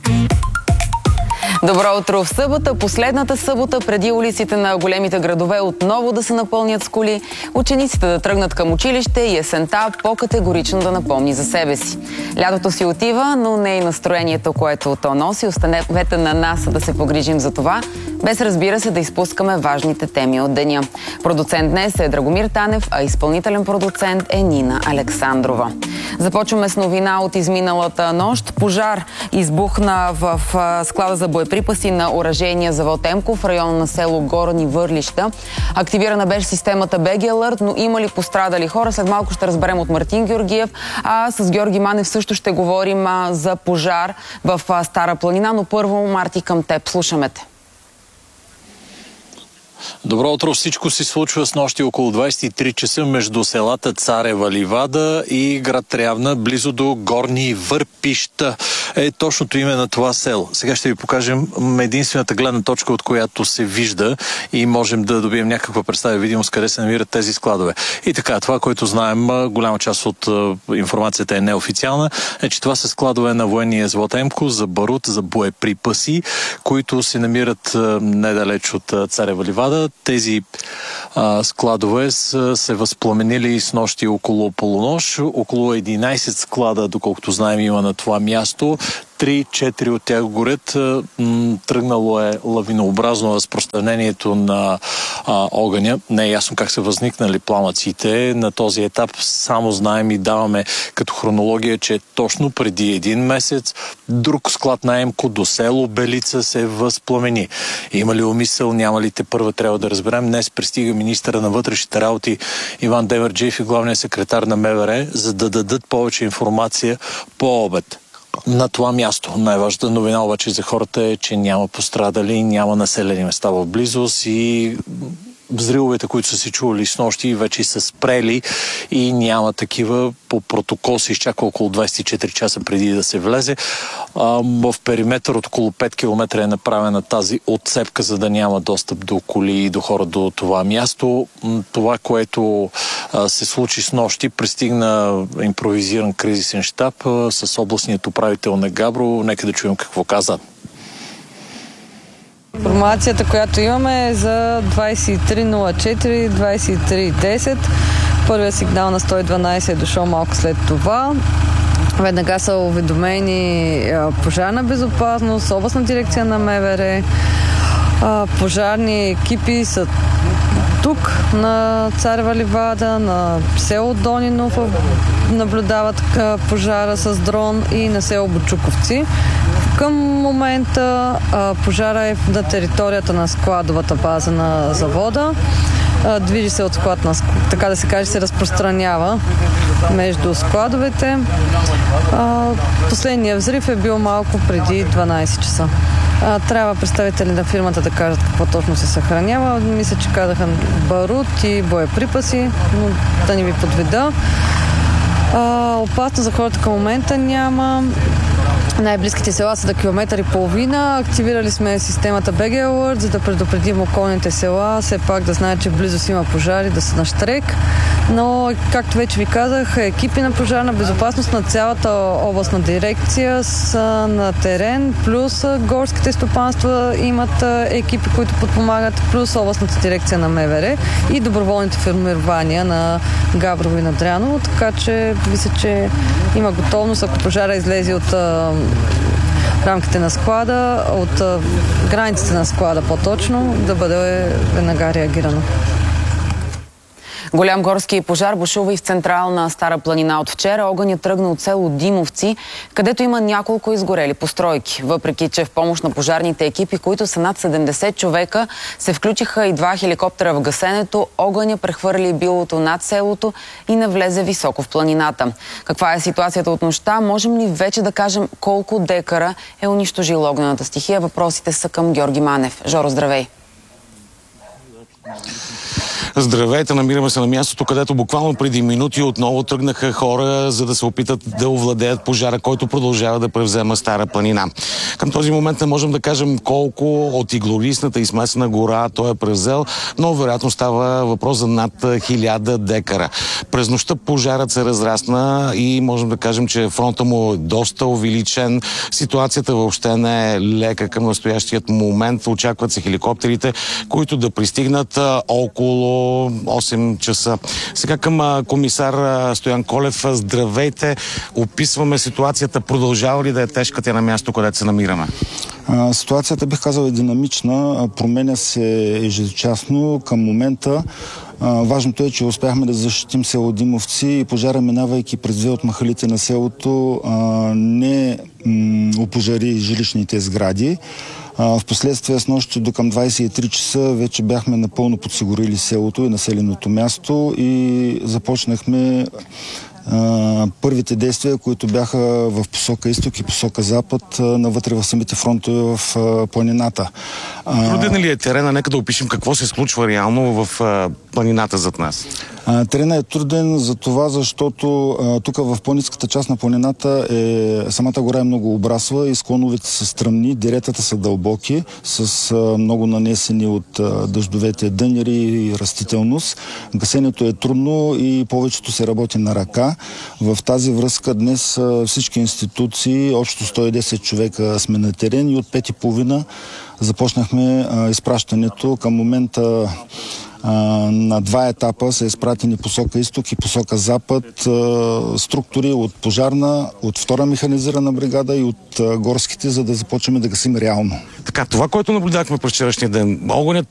Добро утро! В събота, последната събота преди улиците на големите градове отново да се напълнят с коли, учениците да тръгнат към училище и есента по-категорично да напомни за себе си. Лятото си отива, но не и настроението, което то носи. Останете на нас да се погрижим за това, без, разбира се, да изпускаме важните теми от деня. Продуцент днес е Драгомир Танев, а изпълнителен продуцент е Нина Александрова. Започваме с новина от изминалата нощ. Пожар избухна в склада за боеприпаси на оръжейния завод Емко в района на село Горни Върлища. Активирана беше системата BG Alert, но има ли пострадали хора? След малко ще разберем от Мартин Георгиев, а с Георги Манев също ще говорим за пожар в Стара планина, но първо, Марти, към теб. Слушаме те. Добро утро! Всичко се случва с нощи около 23 часа между селата Царева ливада и град Трявна, близо до Горни Върпища. Е точното име на това село. Сега ще ви покажем единствената гледна точка, от която се вижда и можем да добием някаква представа и видимост къде се намират тези складове. И така, това, което знаем, голяма част от информацията е неофициална, е, че това са складове на военния завод Емко за барут, за боеприпаси, които се намират недалеч от Царева ливада. Тези складове са се възпламенили с нощи около полунощ. Около 11 склада, доколкото знаем, има на това място. 3-4 от тях горят. Тръгнало е лавинообразно разпространението на огъня. Не е ясно как са възникнали пламъците. На този етап само знаем и даваме като хронология, че точно преди един месец друг склад на Емко до село Белица се възпламени. Има ли умисъл, няма ли, те първа трябва да разберем. Днес пристига министъра на вътрешните работи Иван Демерджиев и главният секретар на МВР, за да дадат повече информация по обед на това място. Най-важната новина обаче за хората е, че няма пострадали, няма населени места в близост и взривовете, които са се чували с нощи, вече са спрели и няма такива. По протокол се изчака около 24 часа преди да се влезе. В периметър от около 5 км е направена тази отцепка, за да няма достъп до коли и до хора до това място. Това, което се случи с нощи, пристигна импровизиран кризисен щаб с областният управител на Габрово. Нека да чуем какво каза. Информацията, която имаме е за 23.04, 23.10. Първият сигнал на 112 е дошъл малко след това. Веднага са уведомени пожарна безопасност, областна дирекция на МВР. Пожарни екипи са тук на Царева ливада, на село Донинов наблюдават пожара с дрон и на село Бочуковци. Към момента пожара е на територията на складовата база на завода. Движи се от склад на склад, така да се каже, се разпространява между складовете. Последният взрив е бил малко преди 12 часа. Трябва представители на фирмата да кажат какво точно се съхранява. Мисля, че казаха барут и боеприпаси, но да не ви подведа. Опасно за хората към момента няма. Най-близките села са до километър и половина. Активирали сме системата BG Alert, за да предупредим околните села. Все пак да знаят, че близо си има пожари, да са на щрек. Но, както вече ви казах, екипи на пожарна безопасност на цялата областна дирекция са на терен, плюс горските стопанства имат екипи, които подпомагат, плюс областната дирекция на МВР и доброволните формирования на Габрово и на Дряново. Така че, мисля, че има готовност, ако пожара излезе от рамките на склада, от границите на склада по-точно, да бъде веднага реагирано. Голям горски пожар бушува и в централна Стара планина от вчера. Огънят тръгна от село Димовци, където има няколко изгорели постройки. Въпреки че в помощ на пожарните екипи, които са над 70 човека, се включиха и 2 хеликоптера в гасенето, огъня прехвърли билото над селото и навлезе високо в планината. Каква е ситуацията от нощта? Можем ли вече да кажем колко декара е унищожил огнената стихия? Въпросите са към Георги Манев. Жоро, здравей! Здравейте, намираме се на мястото, където буквално преди минути отново тръгнаха хора, за да се опитат да овладеят пожара, който продължава да превзема Стара планина. Към този момент не можем да кажем колко от иглолистната и смесена гора той е превзел, но вероятно става въпрос за над 1000 декара. През нощта пожарът се разрасна и можем да кажем, че фронта му е доста увеличен. Ситуацията въобще не е лека към настоящият момент. Очакват се хеликоптерите, които да пристигнат около 8 часа. Сега към комисар Стоян Колев. Здравейте! Описваме ситуацията. Продължава ли да е тежка тя на място, където се намираме? Ситуацията, бих казал, е динамична. Променя се ежечасно. Към момента важното е, че успяхме да защитим село Димовци и пожара, минавайки през две от махалите на селото, не опожари жилищните сгради. Впоследствие с нощи до към 23 часа вече бяхме напълно подсигурили селото и населеното място и започнахме първите действия, които бяха в посока изток и посока запад, навътре в самите фронтове в планината. Труден ли е терена? Нека да опишем какво се случва реално в планината зад нас. Терена е труден за това, защото тук в по-ниската част на планината самата гора е много обрасва и склоновете са стръмни, деретата са дълбоки, с много нанесени от дъждовете дънери и растителност. Гасенето е трудно и повечето се работи на ръка. В тази връзка днес всички институции, общо 110 човека сме на терен и от 5:30 започнахме изпращането. Към момента на 2 етапа са изпратени посока изток и посока запад структури от пожарна, от 2-та механизирана бригада и от горските, за да започнем да гасим реално. Така, това, което наблюдахме през вчерашния ден, огънят